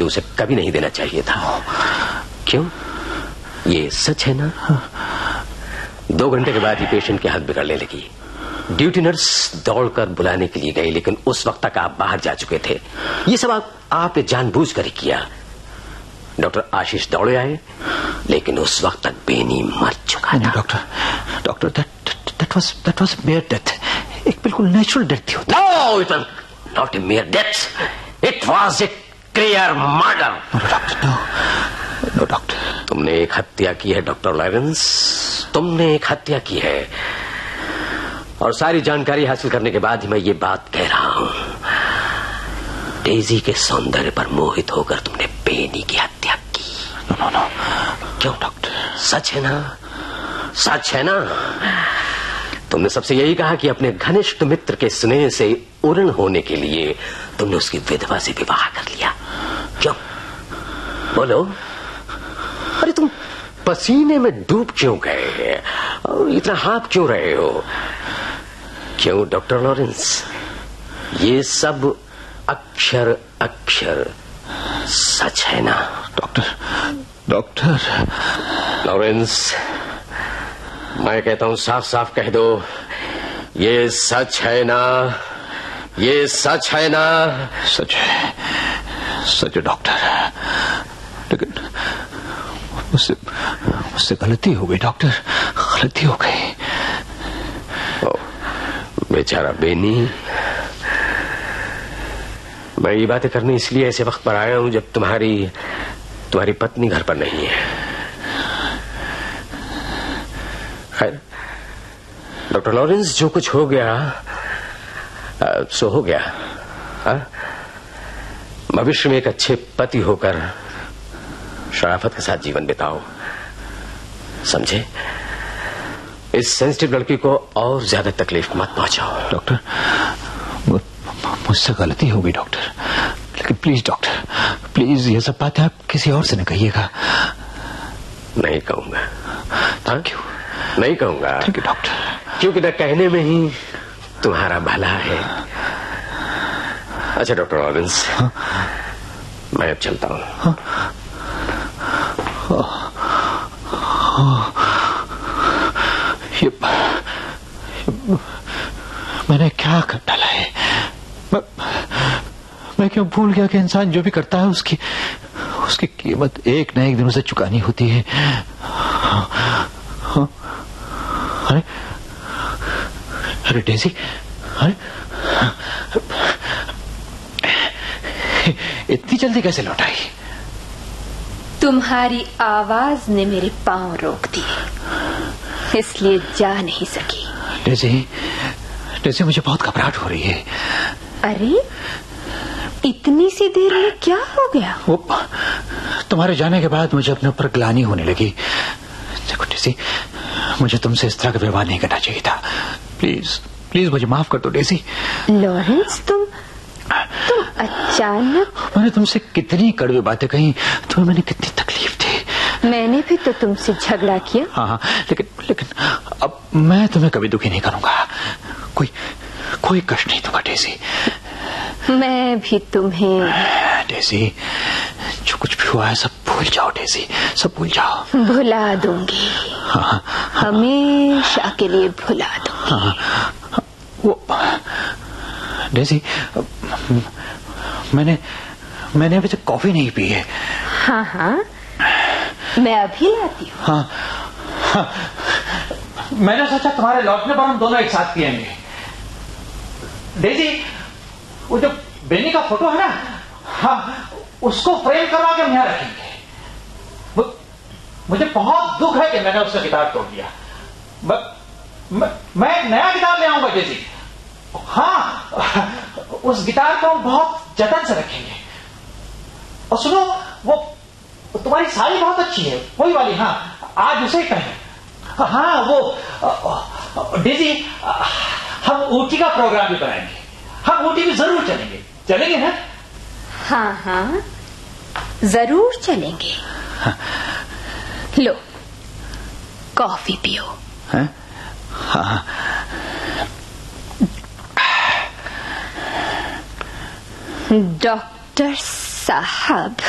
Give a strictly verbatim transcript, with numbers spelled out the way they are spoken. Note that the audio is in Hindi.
मुझे उसे कभी नहीं देना चाहिए था। क्यों? ये सच है ना? दो घंटे के बाद ही पेशेंट की हालत बिगड़ने लगी। ड्यूटी नर्स दौड़कर बुलाने के लिए गई, लेकिन उस वक्त तक आप बाहर जा चुके थे। ये सब आप, आपने जानबूझकर किया। डॉक्टर आशीष दौड़े आए, लेकिन उस वक्त तक बेनी मर चुका था। Doctor doctor that that was that was mayor death. एक बिल्कुल नेचुरल डेथ थी। No, it was not a mayor death, it was a clear murder. No doctor, no no doctor. तुमने एक हत्या की है डॉक्टर लॉरेंस, तुमने एक हत्या की है। और सारी जानकारी हासिल करने के बाद ही मैं ये बात कह रहा हूं। डेजी के सौंदर्य पर मोहित होकर तुमने बेनी की हत्या की। No no no. क्यों डॉक्टर? सच है ना? सच है ना? तुमने सबसे यही कहा कि अपने घनिष्ठ मित्र के स्नेह से उर्ण होने के लिए तुमने उसकी विधवा से विवाह कर लिया। क्यों? बोलो। अरे तुम पसीने में डूब क्यों गए और इतना हाँफ क्यों रहे हो? क्यों डॉक्टर लॉरेंस? ये सब अक्षर अक्षर सच है ना? डॉक्टर डॉक्टर लॉरेंस, मैं कहता हूं साफ साफ कह दो, ये सच है ना? ये सच है ना? सच है, सच है डॉक्टर। लेकिन उससे उससे गलती हो गई डॉक्टर, गलती हो गई। बेचारा बेनी। मैं ये बातें करने इसलिए ऐसे वक्त पर आया हूं जब तुम्हारी तुम्हारी पत्नी घर पर नहीं है। खैर डॉक्टर लॉरेंस, जो कुछ हो गया आ, सो हो गया। आ? भविष्य में एक अच्छे पति होकर शराफत के साथ जीवन बिताओ, समझे? इस सेंसिटिव लड़की को और ज्यादा तकलीफ मत पहुंचाओ। डॉक्टर, मुझसे गलती हो गई डॉक्टर, लेकिन प्लीज डॉक्टर, प्लीज ये सब बातें आप किसी और से न कहिएगा। नहीं कहूंगा। Thank you. नहीं कहूंगा। Thank you doctor. क्योंकि न कहने में ही तुम्हारा भला है। अच्छा डॉक्टर लॉरेंस, हाँ? मैं अब चलता हूं। हाँ? ये, ये मैंने क्या कर डाला है? मैं, मैं क्यों भूल गया कि इंसान जो भी करता है उसकी उसकी कीमत एक न एक दिन उसे चुकानी होती है। हाँ? अरे अरे डेजी, अरे इतनी जल्दी कैसे लौट आई? तुम्हारी आवाज ने मेरे पांव रोक दिए, इसलिए जा नहीं सकी। डेजी, डेजी मुझे बहुत घबराहट हो रही है। अरे इतनी सी देर में क्या हो गया? वो तुम्हारे जाने के बाद मुझे अपने ऊपर ग्लानि होने लगी। देखो डेजी, मुझे तुमसे इस तरह का व्यवहार नहीं करना चाहिए था। प्लीज प्लीज मुझे माफ कर दो डेजी। लॉरेंस, तुम तुम अचानक। मैंने तुमसे कितनी कड़वी बातें कही, तुम्हें मैंने कितनी तकलीफ दी। मैंने भी तो तुमसे झगड़ा किया। हाँ हाँ, लेकिन लेकिन अब मैं तुम्हें कभी दुखी नहीं करूंगा। कोई कोई कष्ट नहीं दूंगा डेजी। मैं भी तुम्हें। डेजी, जो कुछ भी हुआ है सब भूल जाओ डेजी, सब भूल जाओ। भुला दूंगी। हाँ, हाँ, हमेशा के लिए भुला दूंगी। हाँ, हाँ, वो डेजी, मैंने मैंने अभी तक कॉफी नहीं पी है। हाँ हाँ, मैं अभी लाती हूँ। हाँ, हाँ, मैंने सोचा तुम्हारे लौटने पर हम दोनों एक साथ पिएंगे। डेजी, वो जो बेनी का फोटो है ना, हाँ, उसको फ्रेम करवा के हम यहाँ रखेंगे। वो, मुझे बहुत दुख है कि मैंने उसका गिटार तोड़ दिया। मैं, मैं, मैं एक नया गिटार ले आऊंगा डेजी। हाँ, उस गिटार को हम बहुत जतन से रखेंगे। और सुनो, वो तुम्हारी साड़ी बहुत अच्छी है, वही वाली। हाँ, आज उसे कहें। हाँ, वो डेजी, हम ऊटी का प्रोग्राम भी बनाएंगे। हम ऊटी भी जरूर चलेंगे। चलेंगे ना? हाँ हाँ, जरूर चलेंगे। हाँ। लो, कॉफी पियो। हाँ? हाँ। डॉक्टर साहब,